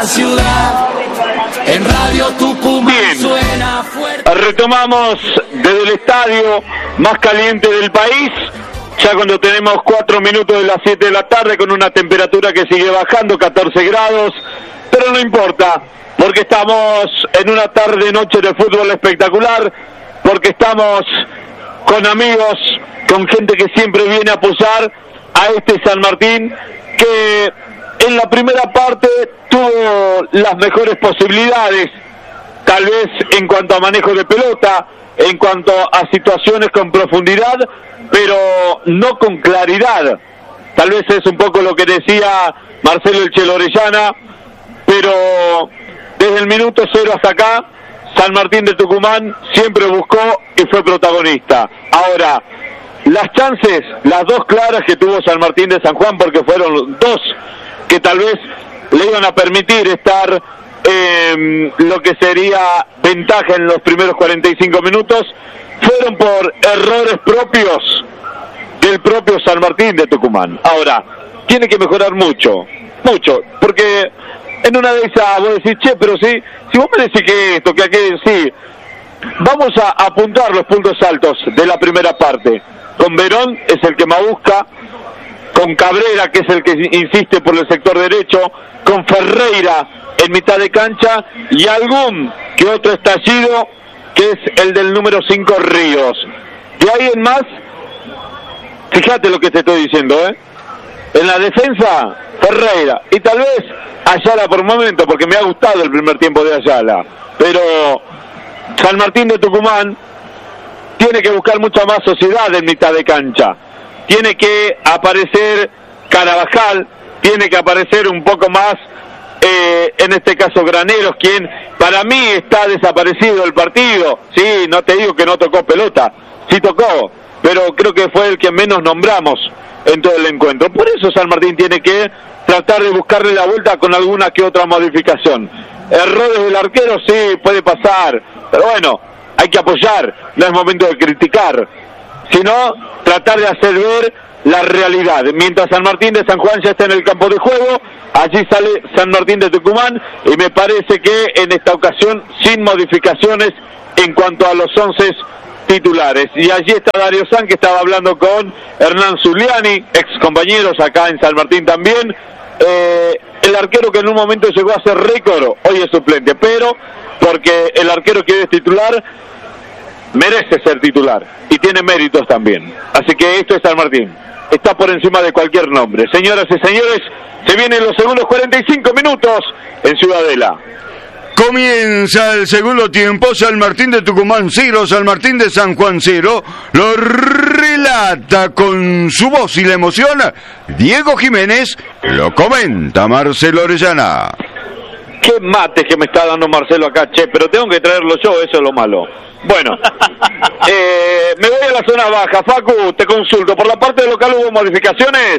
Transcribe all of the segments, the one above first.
la ciudad. En Radio Tucumán suena fuerte. Retomamos desde el estadio más caliente del país, ya cuando tenemos 4 minutos de las 7 de la tarde, con una temperatura que sigue bajando, 14 grados, pero no importa, porque estamos en una tarde-noche de fútbol espectacular, porque estamos con amigos, con gente que siempre viene a apoyar a este San Martín, que en la primera parte tuvo las mejores posibilidades, tal vez en cuanto a manejo de pelota, en cuanto a situaciones con profundidad, pero no con claridad. Tal vez es un poco lo que decía Marcelo El Chelo Orellana, pero desde el minuto 0 hasta acá, San Martín de Tucumán siempre buscó y fue protagonista. Ahora, las chances, las dos claras que tuvo San Martín de San Juan, porque fueron dos que tal vez le iban a permitir estar lo que sería ventaja en los primeros 45 minutos, fueron por errores propios del propio San Martín de Tucumán. Ahora, tiene que mejorar mucho, porque en una de esas vos decís, che, pero si vos me decís que esto, que aquello, sí, vamos a apuntar los puntos altos de la primera parte. Con Verón es el que más busca, con Cabrera, que es el que insiste por el sector derecho, con Ferreira en mitad de cancha, y algún que otro estallido, que es el del número 5 Ríos. De ahí en más, fíjate lo que te estoy diciendo, en la defensa, Ferreira, y tal vez Ayala por momento, porque me ha gustado el primer tiempo de Ayala, pero San Martín de Tucumán tiene que buscar mucha más sociedad en mitad de cancha. Tiene que aparecer Carabajal, tiene que aparecer un poco más, en este caso Graneros, quien para mí está desaparecido del partido. Sí, no te digo que no tocó pelota, sí tocó, pero creo que fue el que menos nombramos en todo el encuentro. Por eso San Martín tiene que tratar de buscarle la vuelta con alguna que otra modificación. Errores del arquero, sí, puede pasar, pero bueno, hay que apoyar, no es momento de criticar, sino tratar de hacer ver la realidad. Mientras San Martín de San Juan ya está en el campo de juego, allí sale San Martín de Tucumán, y me parece que en esta ocasión sin modificaciones en cuanto a los 11 titulares. Y allí está Darío San, que estaba hablando con Hernán Zuliani, ex compañeros acá en San Martín también. El arquero que en un momento llegó a ser récord, hoy es suplente, pero porque el arquero que es titular merece ser titular y tiene méritos también. Así que esto es San Martín, está por encima de cualquier nombre. Señoras y señores, se vienen los segundos 45 minutos en Ciudadela. Comienza el segundo tiempo. San Martín de Tucumán 0, San Martín de San Juan 0. Lo relata con su voz y la emoción Diego Jiménez. Lo comenta Marcelo Orellana. Qué mates que me está dando Marcelo acá, che, pero tengo que traerlo yo, eso es lo malo. Bueno, me voy a la zona baja. Facu, te consulto, ¿por la parte del local hubo modificaciones?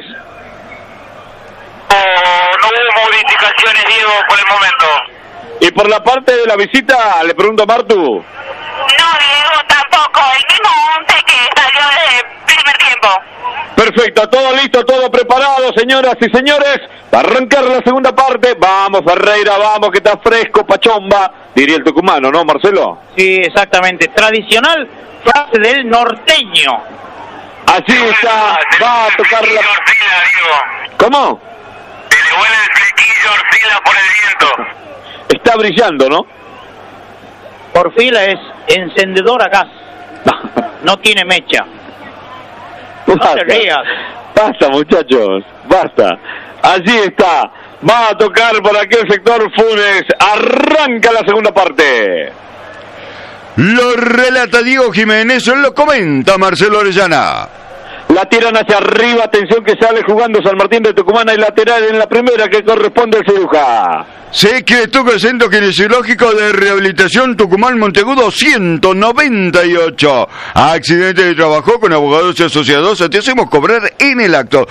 No hubo modificaciones, Diego, por el momento. Y por la parte de la visita, le pregunto a Martu. No, Diego, tampoco. El mismo 11 que salió de primer tiempo. Perfecto, todo listo, todo preparado, señoras y señores. Va a arrancar la segunda parte. Vamos, Ferreira, vamos, que está fresco, pachomba, diría el tucumano, ¿no, Marcelo? Sí, exactamente. Tradicional frase del norteño. Así está, va a tocar la... ¿Cómo? Se le huele el flequillo Orfila por el viento. Está brillando, ¿no? Orfila es encendedor a gas. No tiene mecha. No te rías. Basta, muchachos, basta. Allí está. Va a tocar por aquel sector Funes. Arranca la segunda parte. Lo relata Diego Jiménez, lo comenta Marcelo Orellana. La tiran hacia arriba, atención que sale jugando San Martín de Tucumán, hay lateral en la primera que corresponde al Ciruja. Secreto el Centro Kinesiológico de Rehabilitación Tucumán Monteagudo 198. Accidente de trabajo con abogados y asociados, te hacemos cobrar en el acto.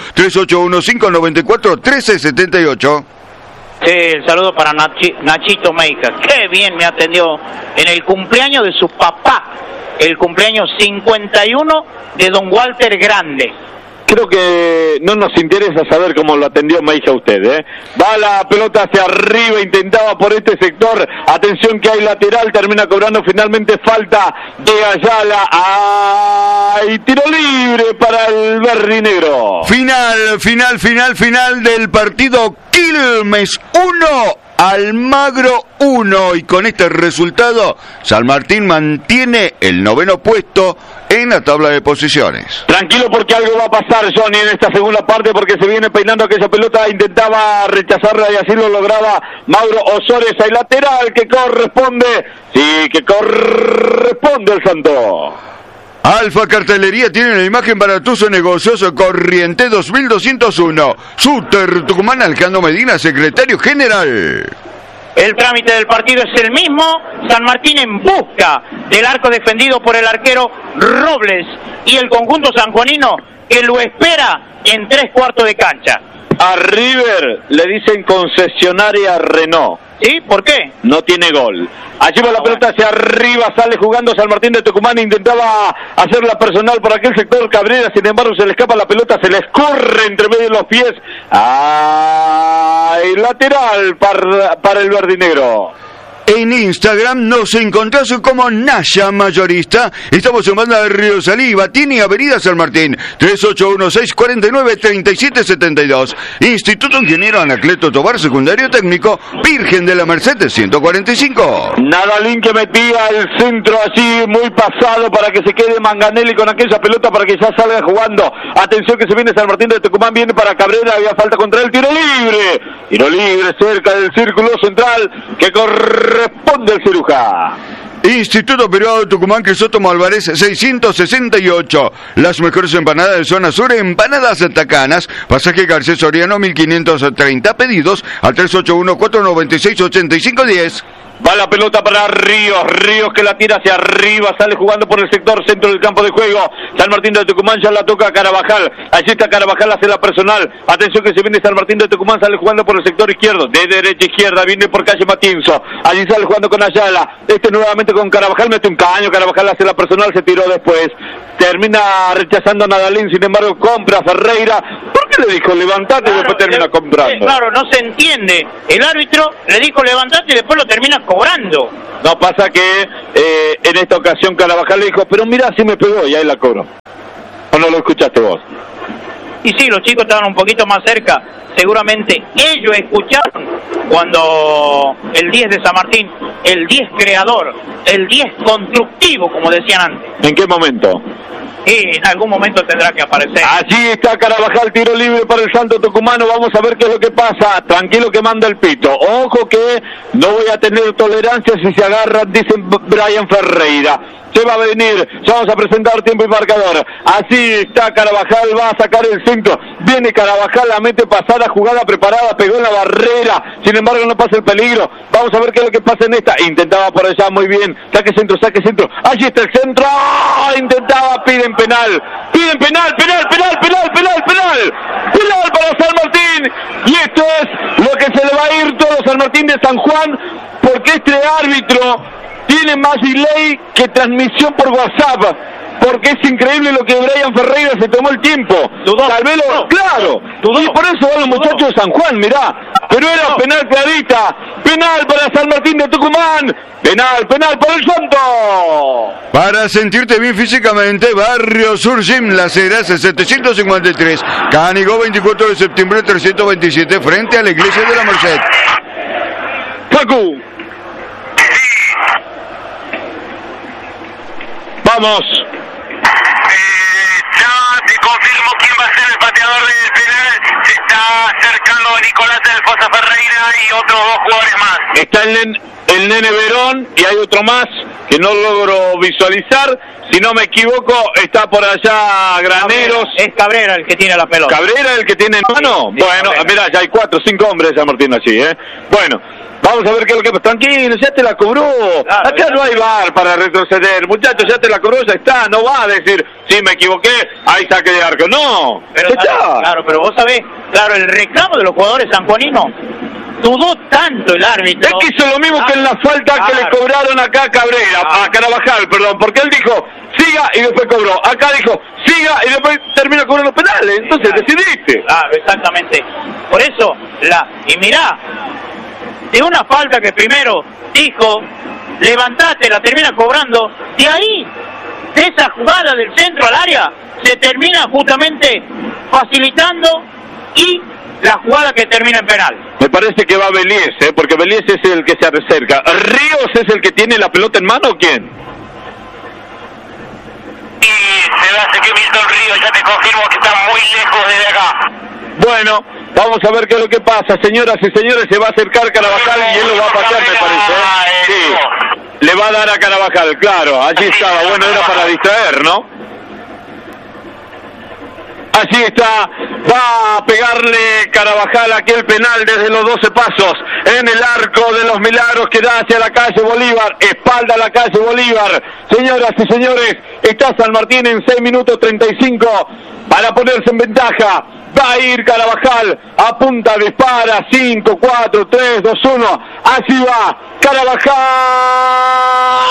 381594-1378. Sí, el saludo para Nachito Meija. Qué bien me atendió en el cumpleaños de su papá. El cumpleaños 51 de don Walter Grande. creo que no nos interesa saber cómo lo atendió Meija usted, ¿eh? Va la pelota hacia arriba, intentaba por este sector, atención que hay lateral, termina cobrando finalmente falta de Ayala, ¡ay! Tiro libre para el verdinegro. Final del partido. Quilmes 1, Almagro 1, y con este resultado San Martín mantiene el 9º puesto en la tabla de posiciones. Tranquilo porque algo va a pasar, Johnny, en esta segunda parte, porque se viene peinando aquella pelota, intentaba rechazarla y así lo lograba Mauro Osores. Hay lateral que corresponde, sí, que corresponde al Santo. Alfa Cartelería tiene la imagen para tu negocios. Corriente 2201. Suter Tucumán, Alejandro Medina, secretario general. El trámite del partido es el mismo. San Martín en busca del arco defendido por el arquero Robles y el conjunto sanjuanino que lo espera en 3/4 de cancha. A River le dicen concesionaria Renault. ¿Sí? ¿Por qué? No tiene gol. Allí va la pelota hacia arriba, sale jugando San Martín de Tucumán, intentaba hacerla personal por aquel sector Cabrera, sin embargo se le escapa la pelota, se le escurre entre medio de los pies. ¡Ay! Lateral para el verdinegro. En Instagram nos encontrás como Naya Mayorista. Estamos en Banda de Río Saliva, tiene Avenida San Martín, 3816493772. Instituto Ingeniero Anacleto Tobar, secundario técnico, Virgen de la Merced 145. Nadalín que metía el centro allí, muy pasado para que se quede Manganelli con aquella pelota para que ya salga jugando. Atención que se viene San Martín de Tucumán, viene para Cabrera, había falta contra el tiro libre. Tiro libre cerca del círculo central que responde el Ciruja. Instituto Privado de Tucumán, Crisóstomo Álvarez 668. Las mejores empanadas de zona sur, empanadas tacanas. Pasaje Garcés Soriano 1530. Pedidos al 381-496-8510. Va la pelota para Ríos que la tira hacia arriba, sale jugando por el sector centro del campo de juego. San Martín de Tucumán ya la toca a Carabajal. Allí está Carabajal, hace la personal. Atención que se viene San Martín de Tucumán, sale jugando por el sector izquierdo, de derecha a izquierda, viene por calle Matinzo. Allí sale jugando con Ayala. Nuevamente con Carabajal, mete un caño. Carabajal hace la personal, se tiró después. Termina rechazando a Nadalín, sin embargo compra Ferreira. ¿Por qué le dijo levantate y después termina comprando? Claro, no se entiende. El árbitro le dijo levantate y después lo termina cobrando. No, pasa que en esta ocasión Carabajal le dijo, pero mira si me pegó, y ahí la cobró. ¿O no lo escuchaste vos? Y sí, los chicos estaban un poquito más cerca. Seguramente ellos escucharon cuando el 10 de San Martín, el 10 creador, el 10 constructivo, como decían antes. ¿En qué momento? Y en algún momento tendrá que aparecer. Allí está Carabajal, tiro libre para el Santo Tucumano. Vamos a ver qué es lo que pasa. Tranquilo que manda el pito. Ojo que no voy a tener tolerancia si se agarra, dice Brian Ferreira. Se va a venir, ya vamos a presentar tiempo y marcador. Así está Carabajal, va a sacar el centro. Viene Carabajal, la mete pasada, jugada preparada, pegó en la barrera. Sin embargo no pasa el peligro. Vamos a ver qué es lo que pasa en esta. Intentaba por allá, muy bien. Saque centro. Allí está el centro. ¡Oh! Intentaba, piden penal. Penal para San Martín. Y esto es lo que se le va a ir todo San Martín de San Juan, porque este árbitro tiene más delay que transmisión por WhatsApp, porque es increíble lo que Brian Ferreira se tomó el tiempo. Tal vez claro. Y por eso van los muchachos de San Juan, mirá. Pero era penal clarita. Penal para San Martín de Tucumán. Penal para el Santo. Para sentirte bien físicamente, Barrio Sur Gym, Las Heras 753. Cánigo 24 de septiembre 327, frente a la iglesia de la Merced. Facu. Vamos. Ya te confirmo quién va a ser el pateador del penal. Se está acercando Nicolás Alfonso Ferreira y otros dos jugadores más. Está el nene Verón y hay otro más que no logro visualizar. Si no me equivoco, está por allá Graneros. Es Cabrera el que tiene la pelota. ¿Cabrera el que tiene en mano? Sí, bueno, Cabrera. mirá, ya hay 4 o 5 hombres de San Martín allí, ¿eh? Bueno. Vamos a ver qué es lo que pasa. Tranquilo, ya te la cobró. Claro, acá no hay VAR para retroceder. Muchachos, ya te la cobró, ya está. No va a decir, sí, me equivoqué, ahí saque de arco. No, pero está. Claro, pero vos sabés, claro, el reclamo de los jugadores sanjuaninos dudó tanto el árbitro. Es que hizo lo mismo que en la falta que le cobraron acá a Cabrera, a Carabajal, perdón, porque él dijo, sí, siga y después cobró. Acá dijo, siga y después termina cobrando penales. Entonces decidiste. Claro, exactamente. Por eso, y mirá, de una falta que primero dijo, levantate, la termina cobrando, de ahí, de esa jugada del centro al área, se termina justamente facilitando y la jugada que termina en penal. Me parece que va Belies, porque Belies es el que se acerca. ¿Ríos es el que tiene la pelota en mano o quién? Y se me hace que Milton Ríos, ya te confirmo que está muy lejos desde acá. Bueno, vamos a ver qué es lo que pasa. Señoras y señores, se va a acercar Carabajal y él lo va a patear, me parece. Sí, le va a dar a Carabajal, claro. Allí estaba, bueno, era para distraer, ¿no? Así está, va a pegarle Carabajal aquel penal desde los 12 pasos en el arco de los Milagros que da hacia la calle Bolívar, espalda a la calle Bolívar. Señoras y señores, está San Martín en 6 minutos 35 para ponerse en ventaja. Va a ir Carabajal, apunta, dispara, 5, 4, 3, 2, 1, así va, Carabajal.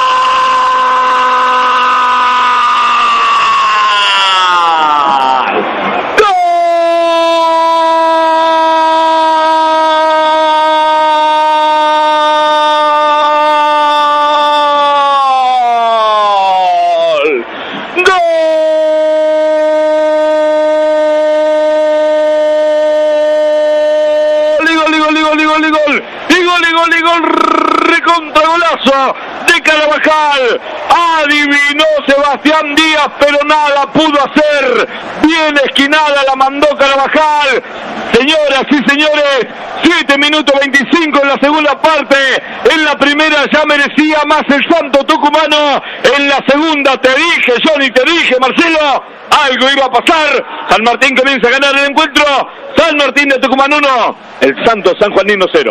Contragolazo de Carabajal, adivinó Sebastián Díaz, pero nada pudo hacer, bien esquinada la mandó Carabajal. Señoras y señores, 7 minutos 25 en la segunda parte, en la primera ya merecía más el Santo Tucumano, en la segunda te dije, Johnny, te dije, Marcelo, algo iba a pasar. San Martín comienza a ganar el encuentro, San Martín de Tucumán 1, el Santo Sanjuanino 0.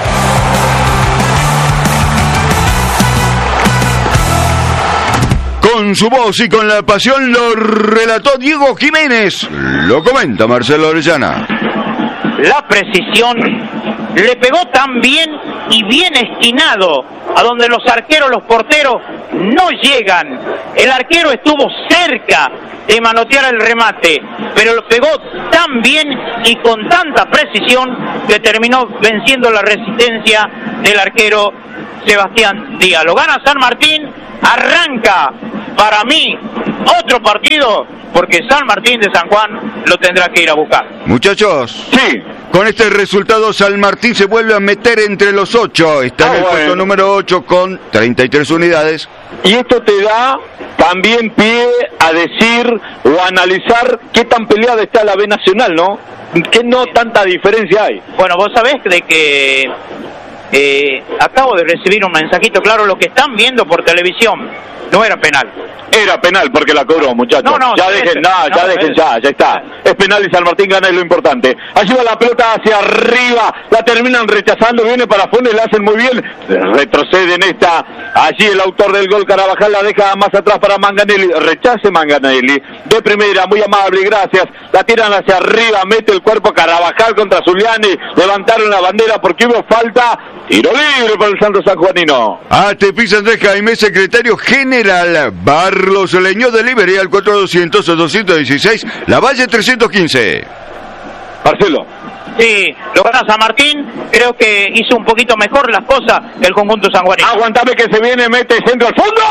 Con su voz y con la pasión lo relató Diego Jiménez. Lo comenta Marcelo Orellana. La precisión le pegó tan bien y bien esquinado a donde los arqueros, los porteros no llegan. El arquero estuvo cerca de manotear el remate, pero lo pegó tan bien y con tanta precisión que terminó venciendo la resistencia del arquero Sebastián Díaz. Lo gana San Martín, arranca para mí otro partido, porque San Martín de San Juan lo tendrá que ir a buscar. Muchachos, sí, con este resultado San Martín se vuelve a meter entre los 8, está en el puesto número 8 con 33 unidades. Y esto te da también pie a decir o a analizar qué tan peleada está la B Nacional, ¿no? Que no tanta diferencia hay. Bueno, vos sabés de que acabo de recibir un mensajito, claro, lo que están viendo por televisión no era penal. Era penal porque la cobró, muchachos. No, ya dejen, ya está. Es penal y San Martín gana, es lo importante. Allí va la pelota hacia arriba, la terminan rechazando, viene para Funes, la hacen muy bien, retroceden esta. Allí el autor del gol, Carabajal, la deja más atrás para Manganelli, rechace Manganelli, de primera, muy amable, gracias. La tiran hacia arriba, mete el cuerpo Carabajal contra Zuliani, levantaron la bandera porque hubo falta, tiro libre para el Santo Sanjuanino. Pisa Andrés Jaime, secretario general, Barlos Leñó Delivery al 4200-216, La Valle 315. Marcelo. Sí, lo gana San Martín, creo que hizo un poquito mejor las cosas que el conjunto sanjuanino. Aguantame que se viene, mete centro al fondo.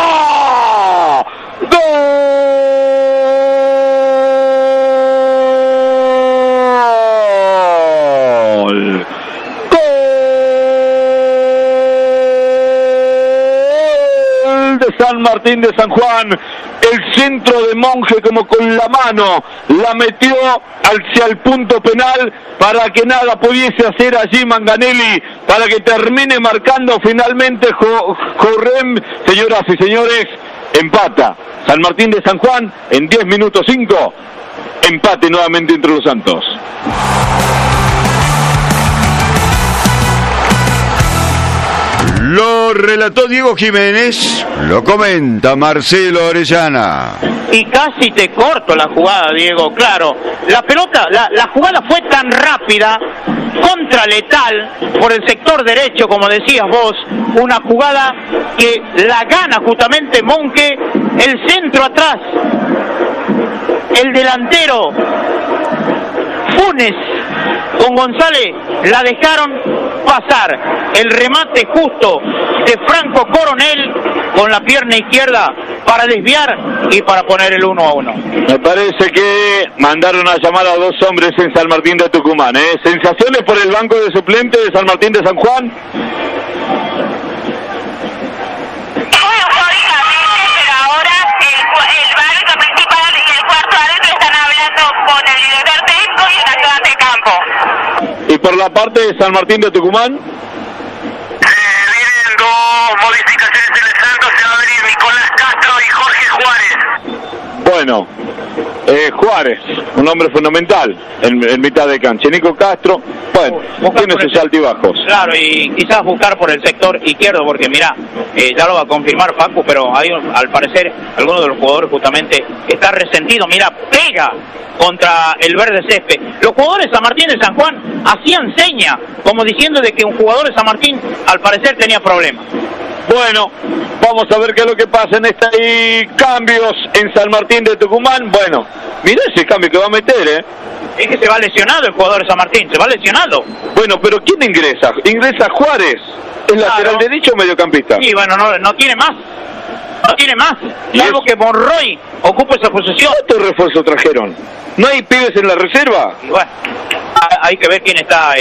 ¡Gol! De San Martín de San Juan, el centro de Monje como con la mano la metió hacia el punto penal para que nada pudiese hacer allí Manganelli, para que termine marcando finalmente Jorrem. Señoras y señores, empata San Martín de San Juan en 10 minutos 5, empate nuevamente entre los Santos. Lo relató Diego Jiménez, lo comenta Marcelo Orellana. Y casi te corto la jugada, Diego, claro. La pelota, la jugada fue tan rápida, contraletal, por el sector derecho, como decías vos, una jugada que la gana justamente Monque, el centro atrás, el delantero Funes con González la dejaron pasar. El remate justo de Franco Coronel con la pierna izquierda para desviar y para poner el 1-1. Me parece que mandaron a llamar a 2 hombres en San Martín de Tucumán. ¿Sensaciones por el banco de suplentes de San Martín de San Juan? Con el director técnico y el ayudante de campo. ¿Y por la parte de San Martín de Tucumán? Vienen 2 modificaciones en el Santos, se va a venir Nicolás Castro y Jorge Juárez. Bueno, Juárez, un hombre fundamental en mitad de cancha. Nico Castro, bueno, tiene sus altibajos. Claro, y quizás buscar por el sector izquierdo, porque mirá, ya lo va a confirmar Facu, pero hay, al parecer, alguno de los jugadores justamente está resentido. Mirá, pega contra el verde césped. Los jugadores de San Martín de San Juan hacían seña, como diciendo de que un jugador de San Martín, al parecer, tenía problemas. Bueno, vamos a ver qué es lo que pasa en esta y cambios en San Martín de Tucumán. Bueno, mirá ese cambio que va a meter, Es que se va lesionado el jugador de San Martín, se va lesionado. Bueno, pero ¿quién ingresa? Ingresa Juárez, ¿es lateral derecho o mediocampista? Sí, bueno, no tiene más. No tiene más. Salvo que Monroy ocupe esa posición. ¿Cuántos refuerzos trajeron? ¿No hay pibes en la reserva? Y bueno, hay que ver quién está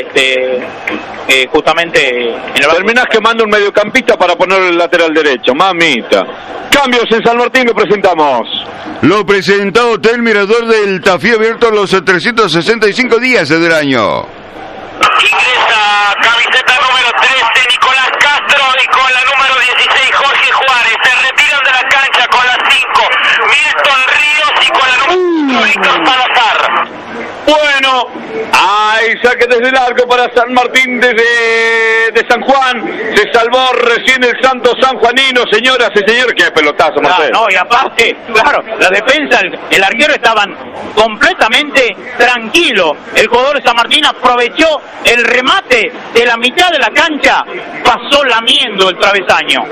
justamente en el... Terminás quemando un mediocampista para ponerlo en el lateral derecho, mamita. Cambios en San Martín, lo presentamos. Lo presenta Hotel Mirador del Tafí, abierto los 365 días del año. Ingresa camiseta número 13 Nicolás Castro y con la número 16 Jorge Juárez. Se retiran de la cancha con la 5 Milton Ríos y con la número Víctor Salazar. Bueno, hay saque desde el arco para San Martín de San Juan. Se salvó recién el Santo Sanjuanino, señoras y señores. Qué pelotazo, Marcelo. No, y aparte, claro, la defensa, el arquero estaban completamente tranquilo. El jugador de San Martín aprovechó el remate de la mitad de la cancha, pasó lamiendo el travesaño.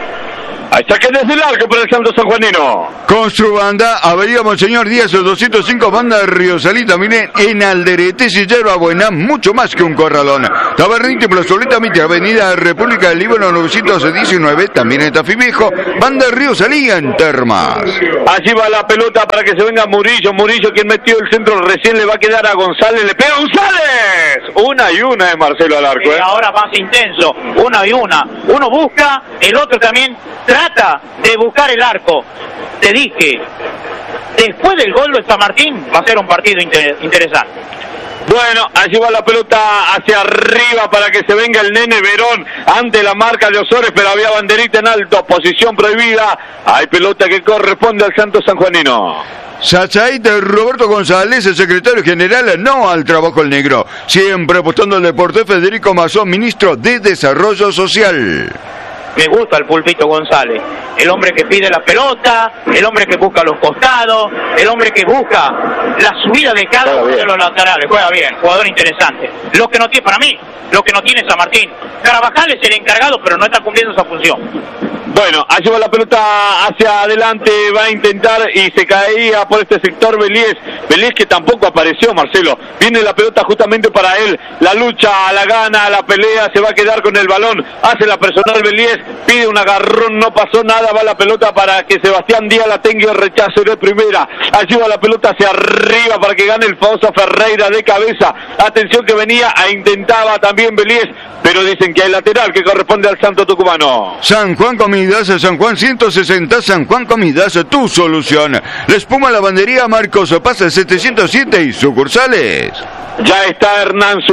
Hay saque desde el arco para el Santo Sanjuanino. Construbanda, Avenida Monseñor Díaz, 205, banda Riosalita, miren, en Alderete, y Yerba Buena, mucho más que un corralón. Tabernín Plazoleta Mitre, Avenida República del Líbano, 919, también en Tafí Viejo, banda Riosalía en Termas. Allí va la pelota para que se venga Murillo, quien metió el centro recién le va a quedar a González, le pega González. Una y una de Marcelo al arco. Y ahora más intenso, una y una. Uno busca, el otro también trata de buscar el arco. Te dije, después del gol de San Martín va a ser un partido interesante. Bueno, allí va la pelota hacia arriba para que se venga el Nene Verón ante la marca de Osores, pero había banderita en alto, posición prohibida. Hay pelota que corresponde al Santo Sanjuanino. Sachait Roberto González, el secretario general, no al trabajo el negro. Siempre apostando al deporte. Federico Mazón, ministro de Desarrollo Social. Me gusta el Pulpito González, el hombre que pide la pelota, el hombre que busca los costados, el hombre que busca la subida de cada uno de los laterales. Juega bien, jugador interesante. Lo que no tiene, para mí, lo que no tiene San Martín. Carvajal es el encargado, pero no está cumpliendo esa función. Bueno, allí va la pelota hacia adelante, va a intentar y se caía por este sector Beliés que tampoco apareció, Marcelo. Viene la pelota justamente para él, la lucha, la gana, la pelea, se va a quedar con el balón, hace la personal Beliés, pide un agarrón, no pasó nada, va la pelota para que Sebastián Díaz la tenga y rechazo de primera. Allí va la pelota hacia arriba para que gane el Fosa Ferreira de cabeza. Atención que venía, intentaba también Beliés, pero dicen que hay lateral que corresponde al Santo Tucumano. San Juan comienza Comidas San Juan 160, San Juan Comidas, tu solución. La espuma lavandería Marcos Paz 707 y sucursales. Ya está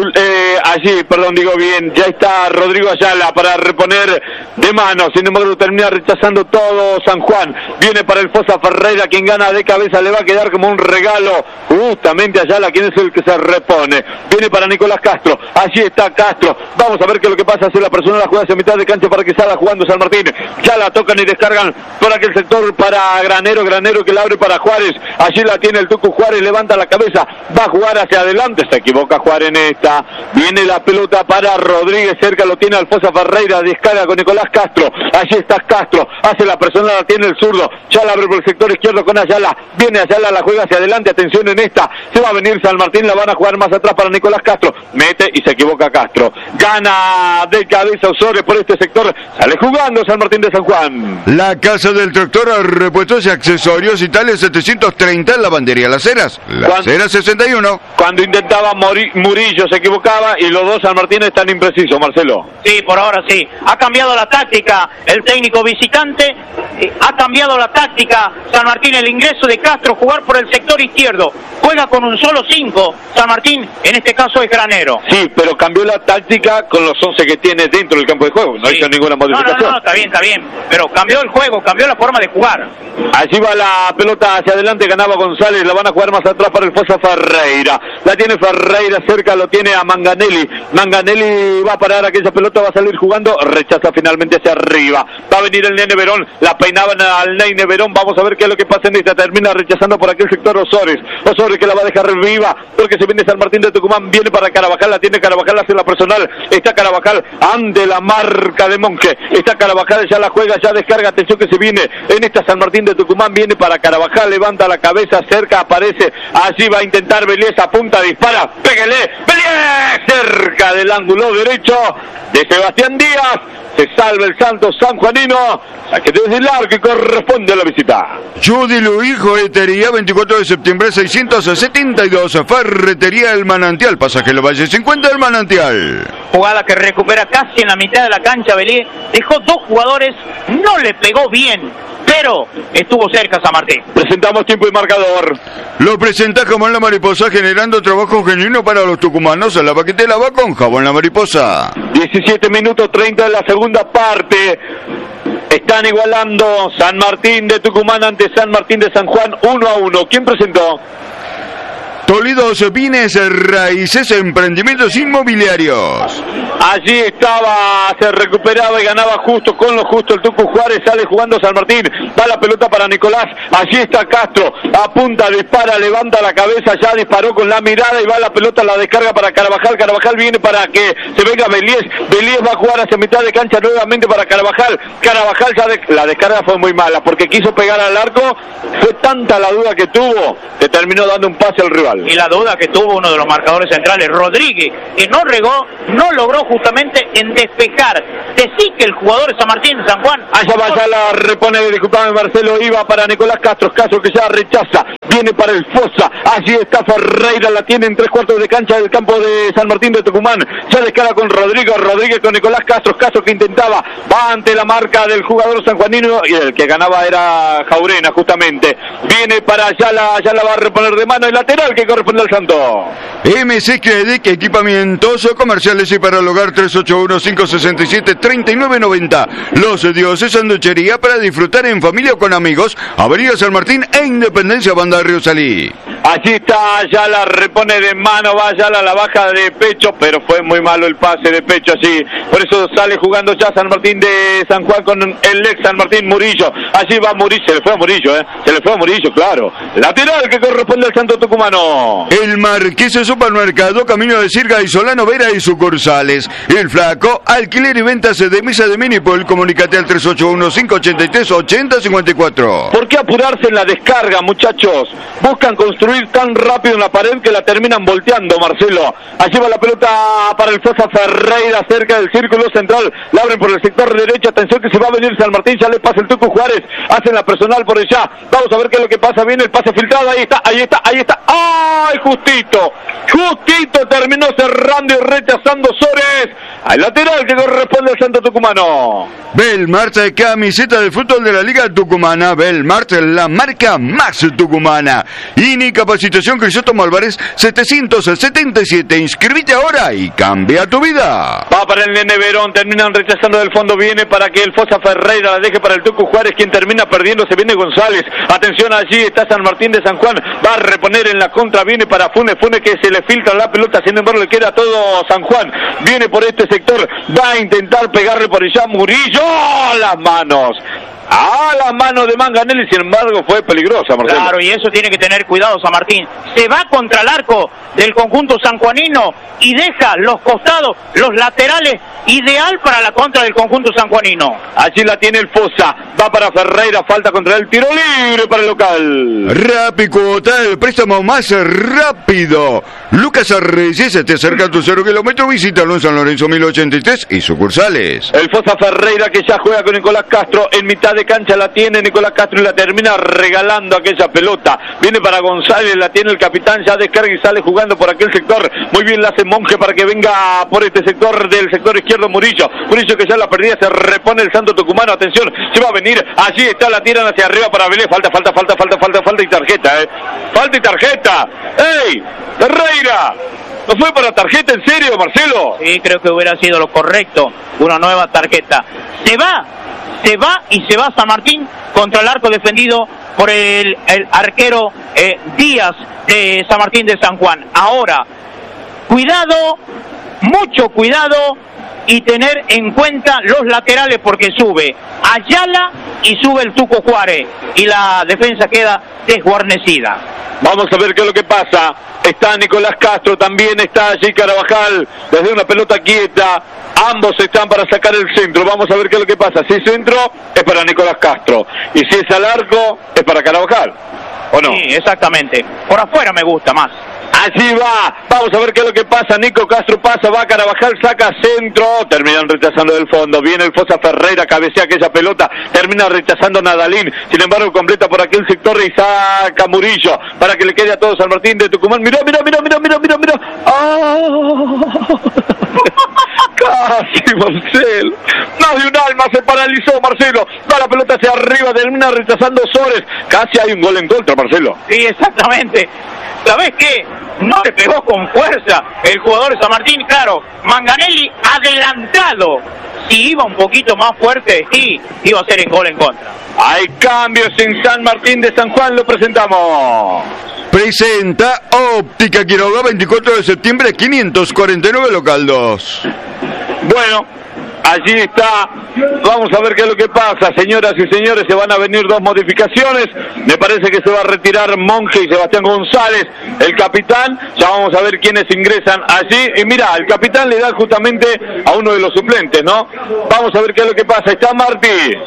ya está Rodrigo Ayala para reponer de mano, sin embargo termina rechazando todo San Juan, viene para el Fosa Ferreira, quien gana de cabeza, le va a quedar como un regalo justamente Ayala, quien es el que se repone, viene para Nicolás Castro, allí está Castro, vamos a ver qué es lo que pasa, si la persona la juega hacia mitad de cancha para que salga jugando San Martín, ya la tocan y descargan por aquel sector para Granero que la abre para Juárez, allí la tiene el Tucu Juárez, levanta la cabeza, va a jugar hacia adelante, se equivoca Juárez en esta, viene la pelota para Rodríguez, cerca lo tiene Alfosa Ferreira, descarga con Nicolás Castro, allí está Castro, hace la persona, la tiene el zurdo, ya la abre por el sector izquierdo con Ayala, viene Ayala, la juega hacia adelante, atención en esta, se va a venir San Martín, la van a jugar más atrás para Nicolás Castro, mete y se equivoca Castro, gana de cabeza Osores por este sector, sale jugando San Martín de San Juan. La Casa del Tractor, repuestos y accesorios, Italia 730, lavandería Las Heras, Las Heras 61. Cuando intentaba Murillo se equivocaba y los dos San Martín están imprecisos, Marcelo. Sí, por ahora sí. Ha cambiado la táctica el técnico visitante, ha cambiado la táctica San Martín, el ingreso de Castro, jugar por el sector izquierdo, juega con un solo 5, San Martín, en este caso es Granero. Sí, pero cambió la táctica con los 11 que tiene dentro del campo de juego, no hizo ninguna modificación. No, está bien, pero cambió el juego, cambió la forma de jugar. Allí va la pelota hacia adelante, ganaba González, la van a jugar más atrás para el Fosa Ferreira, la tiene Ferreira, cerca lo tiene a Manganelli va a parar aquella pelota, va a salir jugando, rechaza finalmente hacia arriba, va a venir el Nene Verón, la peinaban al Nene Verón, vamos a ver qué es lo que pasa en esta, termina rechazando por aquel sector Osores que la va a dejar viva, porque se viene San Martín de Tucumán, viene para Carabajal, la tiene Carabajal, hace la personal, está Carabajal, ande la marca de Monje, está Carabajal, ya la juega, ya descarga, atención que se viene en esta San Martín de Tucumán, viene para Carabajal, levanta la cabeza, cerca aparece, allí va a intentar Veliez, apunta, dispara, pégale, Veliez, cerca del ángulo derecho de Sebastián Díaz, se salva el Santos sanjuanino, saque desde el arco que corresponde a la visita. Judy Luis, Joyetería, 24 de septiembre 672, Ferretería El Manantial, pasaje Los Valles 50 El Manantial. Jugada que recupera casi en la mitad de la cancha, Veliez, dejó dos jugadores, no le pegó bien, pero estuvo cerca San Martín. Presentamos tiempo y marcador. Lo presenta Jabón La Mariposa, generando trabajo genuino para los tucumanos. A la paquetera va con Jabón La Mariposa. 17 minutos 30 de la segunda parte. Están igualando San Martín de Tucumán ante San Martín de San Juan 1-1. ¿Quién presentó? Toledos, Bienes Raíces, Emprendimientos Inmobiliarios. Allí estaba, se recuperaba y ganaba justo con lo justo el Tucu Juárez, sale jugando San Martín, va la pelota para Nicolás, allí está Castro, apunta, dispara, levanta la cabeza, ya disparó con la mirada y va la pelota, la descarga para Carabajal, Carabajal viene para que se venga Veliez va a jugar hacia mitad de cancha nuevamente para Carabajal ya la descarga fue muy mala, porque quiso pegar al arco, fue tanta la duda que tuvo, que terminó dando un pase al rival. Y la duda que tuvo uno de los marcadores centrales, Rodríguez, que no logró justamente en despejar. Decí que el jugador de San Martín de San Juan... Allá va, ya la repone, disculpame Marcelo, iba para Nicolás Castro que ya rechaza, viene para el Fosa, allí está Ferreira, la tiene en 3/4 de cancha del campo de San Martín de Tucumán, ya descarga con Rodríguez con Nicolás Castro que intentaba, va ante la marca del jugador sanjuanino y el que ganaba era Jaurena justamente, viene para allá la va a reponer de mano el lateral que corresponde al Santo. MC Credit, equipamientos comerciales y para el hogar 381-567-3990. Los Dioses, sanduchería para disfrutar en familia o con amigos. Avenida San Martín e Independencia, Banda Río Salí. Allí está, ya la repone de mano, va ya la baja de pecho, pero fue muy malo el pase de pecho allí. Por eso sale jugando ya San Martín de San Juan con el ex San Martín Murillo. Allí va Murillo, se le fue a Murillo, claro. Lateral que corresponde al Santo Tucumano. El Marqués Supermercado, camino de Sirga y Solano Vera y sucursales. El Flaco, alquiler y ventas de mesa de Minipol. Comunícate al 381-583-8054. ¿Por qué apurarse en la descarga, muchachos? Buscan construir tan rápido en la pared que la terminan volteando, Marcelo. Allí va la pelota para el Fosa Ferreira, cerca del círculo central. La abren por el sector derecho. Atención que se va a venir San Martín. Ya le pasa el Tucu Juárez. Hacen la personal por allá. Vamos a ver qué es lo que pasa. Viene el pase filtrado. Ahí está. ¡Ay, justito! Terminó cerrando y rechazando Sores. Al lateral que corresponde al Santo Tucumano. Belmart, camiseta de fútbol de la Liga Tucumana. Belmart, la marca más tucumana. INI Capacitación Crisóstomo Álvarez 777. Inscribite ahora y cambia tu vida. Va para el Nene Verón, terminan rechazando del fondo, viene para que el Fosa Ferreira la deje para el Tucu Juárez, quien termina perdiendo, se viene González. Atención, allí está San Martín de San Juan, va a reponer en la contra, viene para Funes que se le filtra la pelota, sin embargo le queda todo San Juan. Viene por este sector, va a intentar pegarle por allá Murillo. Las manos de Manganelli, sin embargo fue peligrosa, Marcelo. Claro, y eso tiene que tener cuidado San Martín. Se va contra el arco del conjunto sanjuanino y deja los costados, los laterales, ideal para la contra del conjunto sanjuanino. Allí la tiene el Fosa, va para Ferreira, falta contra el tiro libre para el local. Rapicuota, el préstamo más rápido. Lucas Arreyes, te acerca a tu 0 kilómetros, visítalo en San Lorenzo 1083 y sucursales. El Fosa Ferreira que ya juega con Nicolás Castro, en mitad de cancha la tiene Nicolás Castro y la termina regalando aquella pelota. Viene para González, la tiene el capitán, ya descarga y sale jugando por aquel sector. Muy bien la hace Monje para que venga por este sector del sector izquierdo Murillo que ya la perdía, se repone el Santo Tucumano. Atención, se va a venir, allí está, la tiran hacia arriba para Vélez. Falta y tarjeta, falta y tarjeta. ¡Ey! Ferreira, ¿no fue para tarjeta en serio, Marcelo? Sí, creo que hubiera sido lo correcto, una nueva tarjeta. Se va y se va San Martín contra el arco defendido por el arquero Díaz de San Martín de San Juan. Ahora, cuidado, mucho cuidado, y tener en cuenta los laterales porque sube Ayala y sube el Tuco Juárez y la defensa queda desguarnecida. Vamos a ver qué es lo que pasa. Está Nicolás Castro, también está allí Carabajal, desde una pelota quieta. Ambos están para sacar el centro. Vamos a ver qué es lo que pasa. Si es centro, es para Nicolás Castro. Y si es al arco, es para Carabajal. ¿O no? Sí, exactamente. Por afuera me gusta más. Allí va, vamos a ver qué es lo que pasa. Nico Castro pasa, va Carabajal, saca centro, terminan rechazando del fondo. Viene el Fosa Ferreira, cabecea aquella pelota, termina rechazando Nadalín. Sin embargo, completa por aquel sector y saca Murillo para que le quede a todos San Martín de Tucumán. Mira. Casi, Marcelo. Más de un alma se paralizó, Marcelo. Va la pelota hacia arriba, termina rechazando Sores. Casi hay un gol en contra, Marcelo. Sí, exactamente. ¿Sabés qué? No le pegó con fuerza el jugador de San Martín. Claro, Manganelli adelantado. Si iba un poquito más fuerte, sí, iba a ser el gol en contra. Hay cambios en San Martín de San Juan, lo presentamos. Presenta Óptica Quiroga, 24 de septiembre, 549, local 2. Bueno, allí está. Vamos a ver qué es lo que pasa, señoras y señores. Se van a venir dos modificaciones. Me parece que se va a retirar Monje y Sebastián González, el capitán. Ya vamos a ver quiénes ingresan allí. Y mira, el capitán le da justamente a uno de los suplentes, ¿no? Vamos a ver qué es lo que pasa. Está Martí.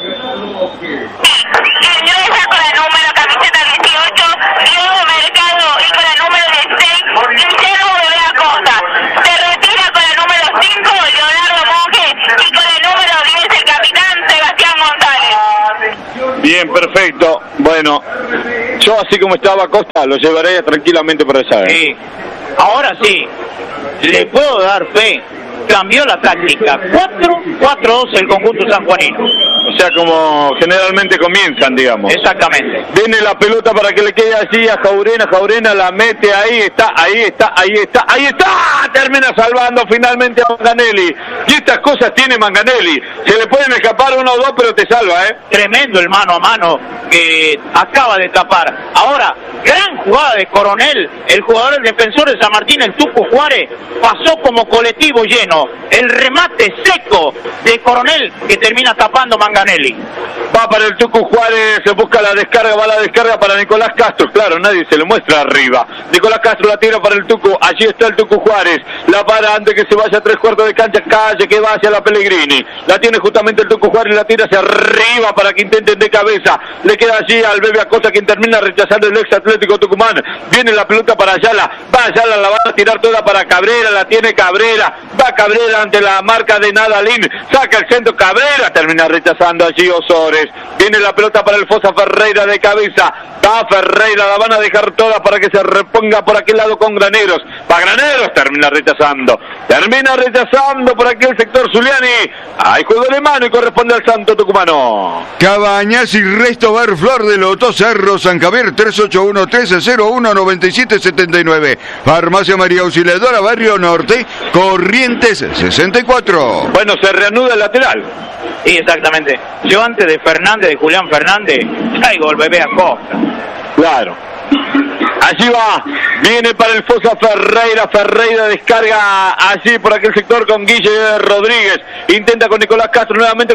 Ingresa con el número camiseta 18, Diego Mercado, y con el número 16, Guillermo de Acosta. Se retira con el número 5, Leonardo Monje, y con el número 10, el capitán Sebastián González. Bien, perfecto. Bueno, yo así como estaba Acosta, lo llevaré tranquilamente por allá. Sí. Ahora sí, le puedo dar fe. Cambió la táctica. 4-4-2 el conjunto sanjuanino. O sea, como generalmente comienzan, digamos. Exactamente. Viene la pelota para que le quede allí a Jaurena. Jaurena la mete, ahí está. Termina salvando finalmente a Manganelli. Y estas cosas tiene Manganelli. Se le pueden escapar uno o dos, pero te salva, ¿eh? Tremendo el mano a mano que acaba de tapar. Ahora, gran jugada de Coronel. El jugador, el defensor de San Martín, el Tuco Juárez, pasó como colectivo lleno. El remate seco de Coronel que termina tapando Manganelli. Va para el Tucu Juárez, se busca la descarga, va la descarga para Nicolás Castro. Claro, nadie se le muestra arriba. Nicolás Castro la tira para el Tucu, allí está el Tucu Juárez. La para antes que se vaya a 3/4 de cancha, calle que va hacia la Pellegrini. La tiene justamente el Tucu Juárez, la tira hacia arriba para que intenten de cabeza. Le queda allí al Bebe Acosta, quien termina rechazando el ex Atlético Tucumán. Viene la pelota para Ayala, va Ayala, la va a tirar toda para Cabrera, la tiene Cabrera, va Cabrera ante la marca de Nadalín, saca el centro Cabrera, termina rechazando allí Osores, viene la pelota para el Fosa Ferreira de cabeza, va Ferreira, la van a dejar toda para que se reponga por aquel lado con Graneros, va Graneros, termina rechazando por aquel sector Zuliani, hay juego de mano y corresponde al Santo Tucumano. Cabañas y Resto Bar Flor de Loto, Cerro San Javier, 381-1301-9779. Farmacia María Auxiliadora, Barrio Norte, Corrientes 64. Bueno, se reanuda el lateral. Sí, exactamente. Yo antes de Fernández, de Julián Fernández, traigo el bebé Acosta. Claro. Allí va, viene para el Fosa Ferreira descarga allí por aquel sector con Guille Rodríguez, intenta con Nicolás Castro nuevamente,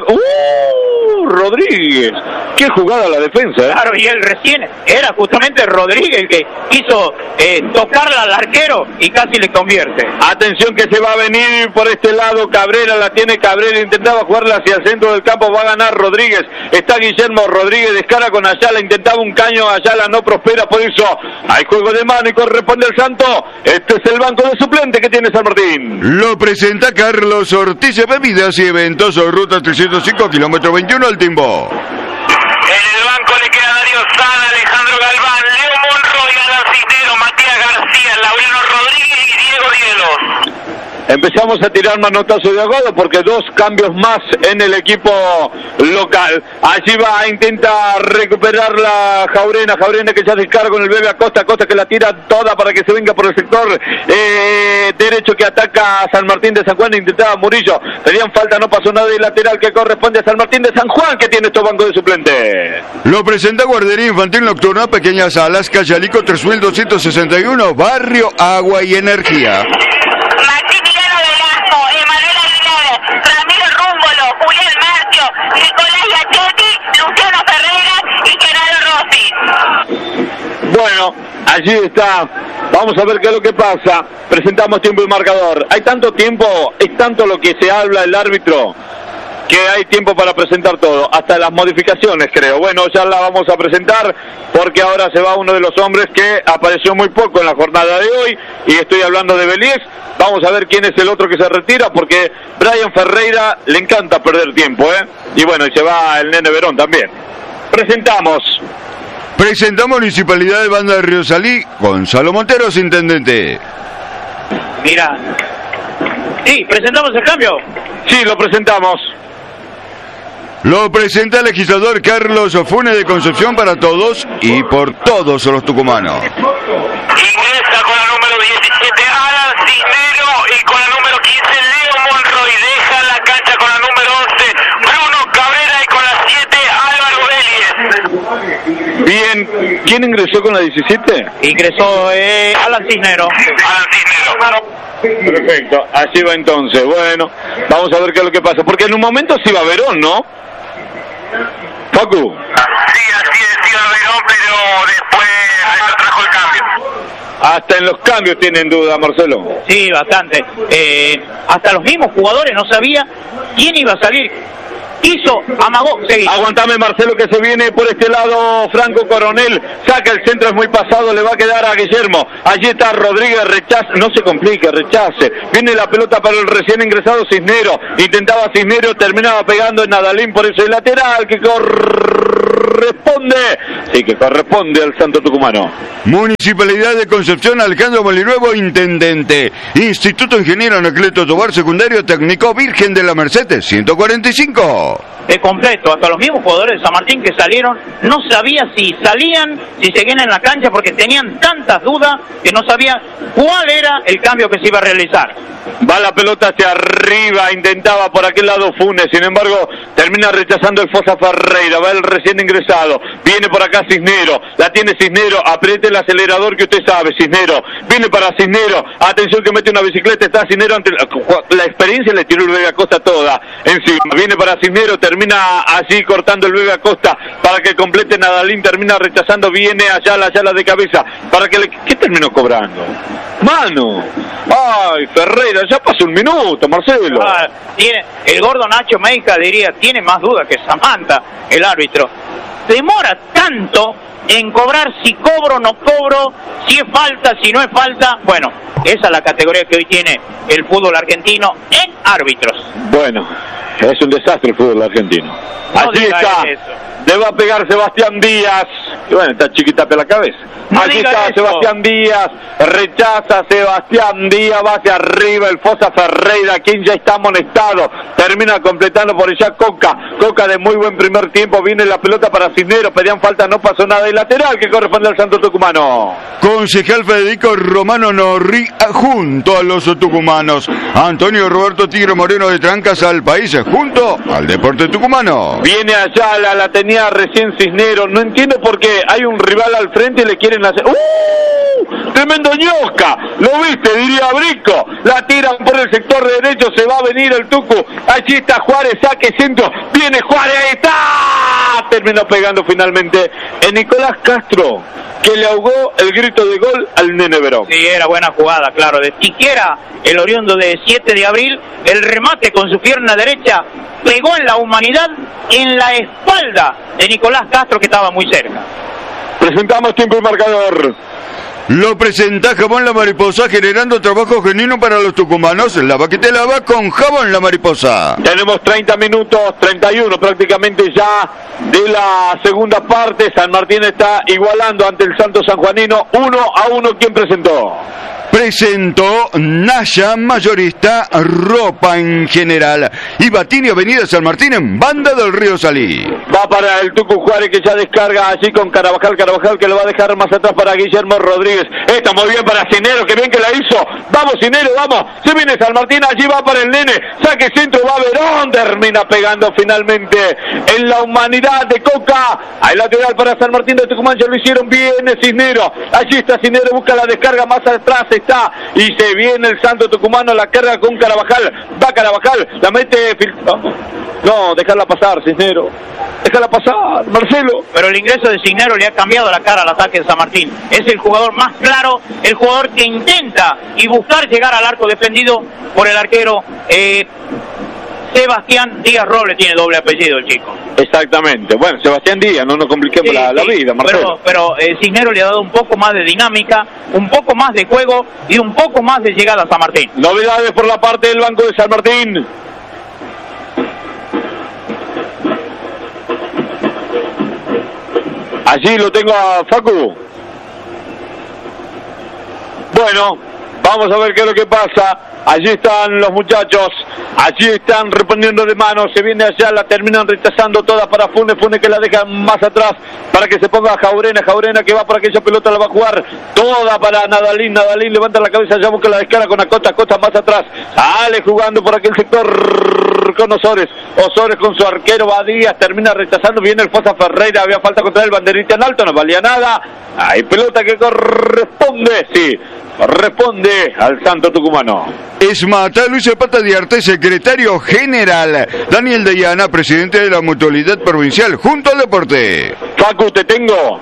Rodríguez, qué jugada la defensa, ¿eh? Claro, y él recién era justamente Rodríguez el que quiso tocarla al arquero y casi le convierte. Atención que se va a venir por este lado Cabrera, la tiene Cabrera, intentaba jugarla hacia el centro del campo, va a ganar Rodríguez, está Guillermo Rodríguez, descarga con Ayala, intentaba un caño, Ayala no prospera, por eso hay juego de mano y corresponde al Santo. Este es el banco de suplente que tiene San Martín. Lo presenta Carlos Ortiz, Bebidas y Eventos, ruta 305, kilómetro 21 al Timbo. En el banco le queda Darío Sala, Alejandro Galván, Leo Monroy, Alan Cisnero, Matías García, Laureano Rodríguez y Diego Dielos. Empezamos a tirar manotazo de ahogado porque dos cambios más en el equipo local. Allí va a intentar recuperar la Jaurena que ya descarga con el bebé Acosta que la tira toda para que se venga por el sector derecho que ataca a San Martín de San Juan, intentaba Murillo, pedían falta, no pasó nada, y lateral que corresponde a San Martín de San Juan, que tiene estos bancos de suplentes. Lo presenta Guardería Infantil Nocturna, Pequeñas Salas, Cayalico 3261, Barrio Agua y Energía. Maximiliano Velasco, Emanuel Aguilar, Ramiro Rúmbolo, Julián Marcio, Nicolás Yachetti, Luciano Ferreira y Gerardo Rossi. Bueno, allí está. Vamos a ver qué es lo que pasa. Presentamos tiempo y marcador. Hay tanto tiempo, es tanto lo que se habla el árbitro, que hay tiempo para presentar todo, hasta las modificaciones, creo. Bueno, ya la vamos a presentar porque ahora se va uno de los hombres que apareció muy poco en la jornada de hoy, y estoy hablando de Belies. Vamos a ver quién es el otro que se retira, porque Brian Ferreira le encanta perder tiempo, y bueno, y se va el Nene Verón también. Presentamos Municipalidad de Banda de Río Salí, Gonzalo Monteros, intendente. Mira, sí, presentamos el cambio. Sí, lo presentamos. Lo presenta el legislador Carlos Funes de Concepción, para todos y por todos los tucumanos. Ingresa con la número 17 Alan Cisnero y con la número 15 Leo Monroy. Deja la cancha con la número 11 Bruno Cabrera y con la 7 Álvaro Vélez. Bien, ¿quién ingresó con la 17? Ingresó Alan Cisnero. Alan Cisnero. Perfecto, así va entonces. Bueno, vamos a ver qué es lo que pasa, porque en un momento sí va Verón, ¿no? Facu. Sí, así decía Verón, pero después trajo el cambio. Hasta en los cambios tienen duda, Marcelo. Sí, bastante. Hasta los mismos jugadores no sabían quién iba a salir. Amagó, seguí. Aguantame, Marcelo, que se viene por este lado Franco Coronel, saca el centro, es muy pasado, le va a quedar a Guillermo. Allí está Rodríguez, rechaza, no se complique, rechace. Viene la pelota para el recién ingresado Cisnero, intentaba Cisnero, terminaba pegando en Nadalín por ese lateral que corresponde al Santo Tucumano. Municipalidad de Concepción, Alejandro Molinuevo, intendente. Instituto Ingeniero Anacleto Tobar, secundario técnico Virgen de la Mercedes, 145. De completo, hasta los mismos jugadores de San Martín que salieron, no sabía si salían, si seguían en la cancha, porque tenían tantas dudas que no sabían cuál era el cambio que se iba a realizar. Va la pelota hacia arriba, intentaba por aquel lado Funes, sin embargo termina rechazando el Fosa Ferreira, va el recién ingresado, viene por acá Cisnero, la tiene Cisnero, apriete el acelerador que usted sabe, Cisnero, viene para Cisnero, atención que mete una bicicleta, está Cisnero ante la experiencia, le tiró el bebé Acosta toda encima, viene para Cisnero, termina así cortando el bebé Acosta para que complete Nadalín, termina rechazando, viene Ayala de cabeza, para que ¿qué terminó cobrando? Mano, ay, Ferreira, ya pasó un minuto, Marcelo. Tiene el gordo Nacho Meica, diría, tiene más dudas que Samantha, el árbitro. Demora tanto en cobrar si cobro o no cobro, si es falta, si no es falta. Bueno, Esa es la categoría que hoy tiene el fútbol argentino en árbitros. Bueno, es un desastre el fútbol argentino. No Así diga está. eso. Le va a pegar Sebastián Díaz. Y bueno, está chiquita la cabeza. No Allí diga está eso. Sebastián Díaz. Rechaza Sebastián Díaz. Va hacia arriba el Fosa Ferreira, quien ya está amonestado. Termina completando por allá Coca. Coca de muy buen primer tiempo. Viene la pelota para Cisneros. Pedían falta, no pasó nada. Y lateral que corresponde al Santo Tucumano. Concejal Federico Romano Norri junto a los tucumanos. Antonio Roberto Tigre Moreno de Trancas al país junto al Deporte Tucumano. Viene allá, la tenía recién Cisneros. No entiendo por qué hay un rival al frente y le quieren hacer... ¡Tremendo ñosca! ¿Lo viste? Diría Brico. La tiran por el sector derecho, se va a venir el Tucu. Allí está Juárez, saque centro. Viene Juárez, ahí está. Terminó pegando finalmente en Nicolás Castro, que le ahogó el grito de gol al Nene Verón. Sí, era buena jugada, claro. De siquiera el oriundo de 7 de abril, el remate con su pierna derecha pegó en la humanidad, en la espalda de Nicolás Castro, que estaba muy cerca. Presentamos tiempo y marcador. Lo presenta Jabón La Mariposa, generando trabajo genuino para los tucumanos. Lava que te lava con Jabón La Mariposa. Tenemos 30 minutos, 31 prácticamente ya de la segunda parte. San Martín está igualando ante el Santo Sanjuanino 1-1. ¿Quién presentó? Presentó Naya Mayorista, ropa en general. Y Batini, Avenida San Martín, en Banda del Río Salí. Va para el Tucu Juárez, que ya descarga allí con Carabajal que lo va a dejar más atrás para Guillermo Rodríguez. Está muy bien para Cisneros, que bien que la hizo. Vamos Cisneros, vamos. Se viene San Martín, allí va para el Nene. Saque centro, va Verón. Termina pegando finalmente en la humanidad de Coca. Hay lateral para San Martín de Tucumán, ya lo hicieron bien Cisneros. Allí está Cisneros, busca la descarga más atrás. Está y se viene el Santo Tucumano, la carga con Carabajal. Va Carabajal, la mete. No, dejarla pasar, Cisneros. Déjala pasar, Marcelo. Pero el ingreso de Cisneros le ha cambiado la cara al ataque de San Martín. Es el jugador más claro, el jugador que intenta y buscar llegar al arco defendido por el arquero Sebastián Díaz Robles. Tiene doble apellido el chico. Exactamente. Bueno, Sebastián Díaz, no nos compliquemos la vida, Marcelo. Pero Cisneros le ha dado un poco más de dinámica, un poco más de juego y un poco más de llegada a San Martín. Novedades por la parte del banco de San Martín. Allí lo tengo a Facu. Bueno, vamos a ver qué es lo que pasa. Allí están los muchachos. Allí están respondiendo de mano. Se viene allá, la terminan rechazando todas para Funes. Funes que la deja más atrás para que se ponga Jaurena. Jaurena que va por aquella pelota, la va a jugar toda para Nadalín. Nadalín levanta la cabeza, ya busca la descarga con Acosta. Acosta más atrás. Sale jugando por aquel sector con Osores. Osores con su arquero Badías. Termina rechazando. Viene el Fosa Ferreira. Había falta contra él. Banderita en alto. No valía nada. Hay pelota que corresponde. Sí, corresponde al Santo Tucumano. Esmata Luis Zapata de Arte, secretario general. Daniel Dayana, presidente de la Mutualidad Provincial, junto al deporte. Facu, te tengo.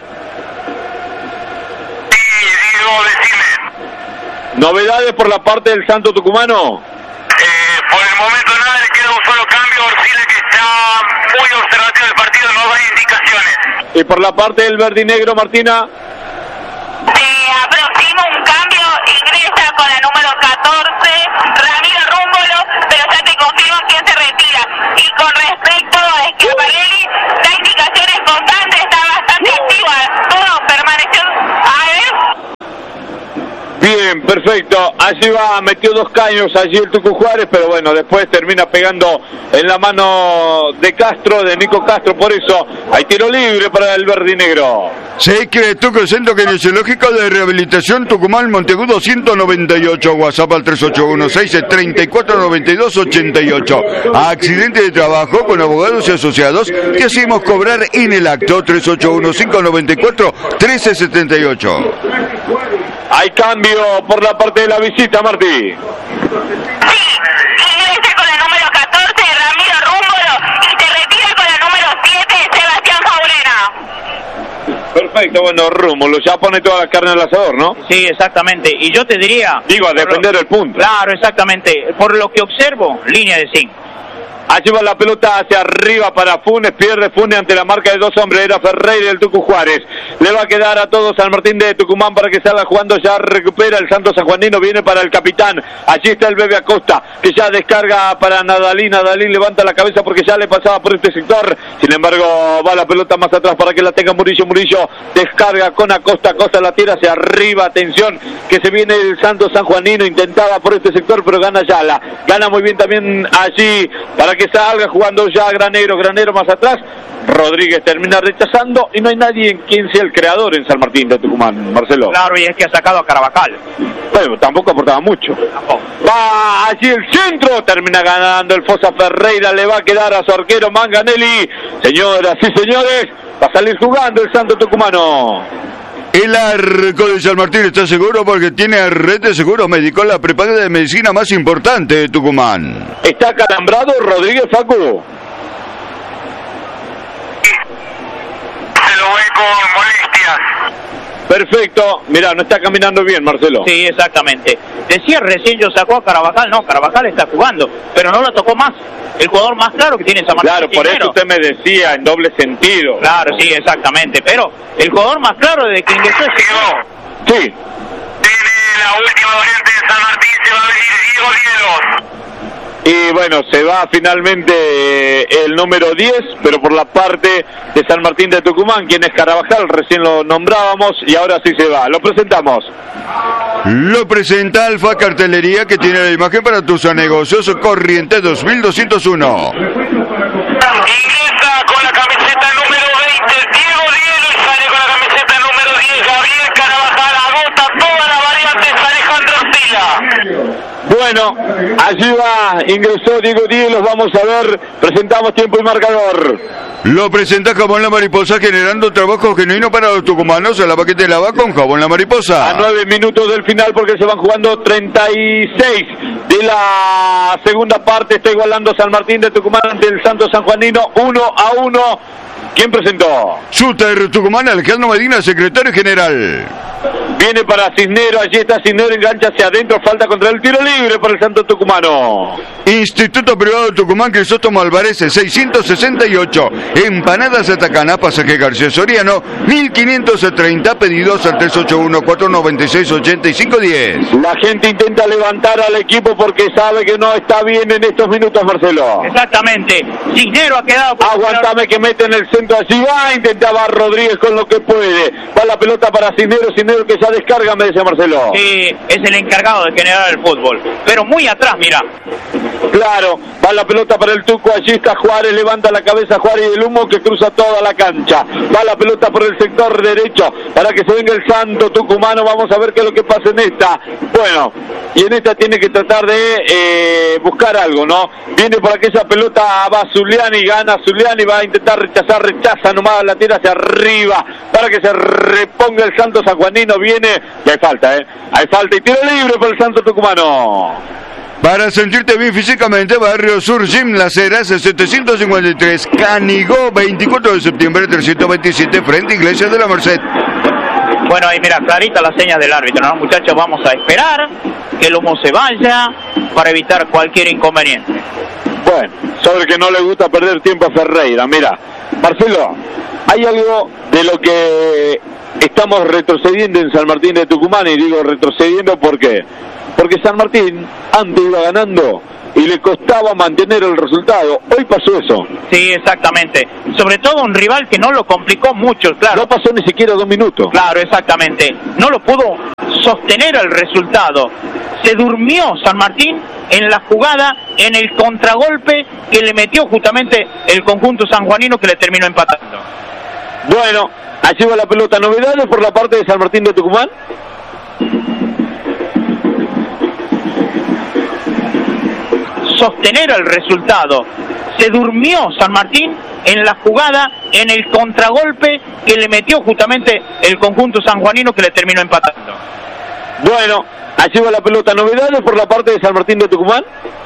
Sí, digo, decime. ¿Novedades por la parte del Santo Tucumano? Por el momento nada, le queda un solo cambio. Orcile, que está muy observativo del partido, no da indicaciones. Y por la parte del verdinegro, Martina. Aproxima un cambio, ingresa con la número 14, Ramiro Rúmbolo, pero ya te confirmo quién se retira. Y con respecto a Schiaparelli, da indicaciones constantes, está bastante activa, todo permaneció a ver. Bien, perfecto. Allí va, metió 2 caños allí el Tucu Juárez, pero bueno, después termina pegando en la mano de Castro, de Nico Castro, por eso hay tiro libre para el verdinegro. Se creó que el Centro Kinesiológico de Rehabilitación Tucumán Montegudo 198, WhatsApp al 381-634-9288. Accidente de trabajo con abogados y asociados que hacemos cobrar en el acto 381-594-1378. Hay cambio por la parte de la visita, Martí. Sí, ingresa con la número 14, Ramiro Rúmbolo, y se retira con la número 7, Sebastián Jaurena. Perfecto, bueno, Rúmulo ya pone toda la carne al asador, ¿no? Sí, exactamente. Y yo te diría... Digo, a defender el punto. Claro, exactamente. Por lo que observo, línea de 5. Allí va la pelota hacia arriba para Funes, pierde Funes ante la marca de dos hombres, era Ferreira y el Tucu Juárez. Le va a quedar a todos San Martín de Tucumán para que salga jugando, ya recupera el Santos sanjuanino, viene para el capitán. Allí está el Bebe Acosta, que ya descarga para Nadalín. Nadalín levanta la cabeza porque ya le pasaba por este sector. Sin embargo, va la pelota más atrás para que la tenga Murillo. Murillo descarga con Acosta. Acosta la tira hacia arriba. Atención, que se viene el Santos sanjuanino. Intentaba por este sector, pero gana Yala. Gana muy bien también allí para que salga jugando ya Granero. Granero más atrás. Rodríguez termina rechazando y no hay nadie en quien sea el creador en San Martín de Tucumán, Marcelo. Claro, y es que ha sacado a Carabajal. Bueno, tampoco aportaba mucho. Tampoco. Va allí el centro, termina ganando el Fosa Ferreira, le va a quedar a su arquero Manganelli. Señoras y señores, va a salir jugando el Santo Tucumano. El arco de San Martín está seguro porque tiene a Red de Seguro Médico, la prepaga de medicina más importante de Tucumán. ¿Está acalambrado Rodríguez, Facu? Se lo ve con molestias. Perfecto, mirá, no está caminando bien, Marcelo. Sí, exactamente. Decía recién yo sacó a Carabajal, no, Carabajal está jugando, pero no lo tocó más. El jugador más claro que tiene San Martín. Claro, por eso usted me decía en doble sentido. Claro, sí, exactamente, pero el jugador más claro desde que ingresó es Sí. Tiene la última variante de San Martín, se va a venir Diego Lielos. Y bueno, se va finalmente el número 10, pero por la parte de San Martín de Tucumán, quien es Carabajal, recién lo nombrábamos y ahora sí se va. Lo presentamos. Lo presenta Alfa Cartelería, que tiene la imagen para tus negocios. Corriente 2201. Ingresa con la camiseta número 20, Diego Lielos, y sale con la camiseta número 10, Gabriel Carabajal. Agota todas las variantes Alejandro Stila. Bueno, allí va, ingresó Diego Díez, los vamos a ver, presentamos tiempo y marcador. Lo presenta Jabón La Mariposa, generando trabajo genuino para los tucumanos. A la paquete lava con Jabón La Mariposa. A 9 minutos del final porque se van jugando 36 de la segunda parte. Está igualando San Martín de Tucumán ante el Santos sanjuanino 1-1. ¿Quién presentó? Shooter Tucumán, Alejandro Medina, secretario general. Viene para Cisnero, allí está Cisnero, engancha hacia adentro, falta contra el tiro libre para el Santo Tucumano. Instituto Privado de Tucumán, Crisóstomo Álvarez, 668. Empanadas Atacana, Pasaje García Soriano, 1530, pedidos al 381-496-8510. La gente intenta levantar al equipo porque sabe que no está bien en estos minutos, Marcelo. exactamente. Cisnero ha quedado... Aguantame que mete en el centro, allí va, intentaba Rodríguez con lo que puede. Va la pelota para Cisnero, Cisnero que ya descarga, me decía Marcelo. Sí, es el encargado de generar el fútbol, pero muy atrás, mira. Claro, va la pelota para el Tuco, allí está Juárez, levanta la cabeza Juárez y el humo que cruza toda la cancha. Va la pelota por el sector derecho para que se venga el Santo Tucumano, vamos a ver qué es lo que pasa en esta. Bueno, y en esta tiene que tratar de buscar algo, ¿no? Viene por aquella pelota, va Zuliani, gana Zuliani, va a intentar rechazar, rechaza nomás, la tira hacia arriba para que se reponga el Santo sanjuanino, viene, y hay falta, hay falta y tiro libre por el Santo Tucumano. Para sentirte bien físicamente, Barrio Sur Gym Las Heras, 753, Canigó, 24 de septiembre, 327, frente a Iglesia de la Merced. Bueno, ahí mira, clarita la seña del árbitro, ¿no? Muchachos, vamos a esperar que el humo se vaya para evitar cualquier inconveniente. Bueno, sobre que no le gusta perder tiempo a Ferreira. Mira, Marcelo, hay algo de lo que estamos retrocediendo en San Martín de Tucumán, y digo retrocediendo ¿por qué? Porque San Martín antes iba ganando y le costaba mantener el resultado. Hoy pasó eso. Sí, exactamente. Sobre todo un rival que no lo complicó mucho, claro. No pasó ni siquiera 2 minutos. Claro, exactamente. No lo pudo sostener el resultado. Se durmió San Martín en la jugada, en el contragolpe que le metió justamente el conjunto sanjuanino, que le terminó empatando. Bueno, allí va la pelota. ¿Novedades por la parte de San Martín de Tucumán? Sostener el resultado. Se durmió San Martín en la jugada, en el contragolpe que le metió justamente el conjunto sanjuanino, que le terminó empatando. Bueno, allí va la pelota. ¿Novedades por la parte de San Martín de Tucumán?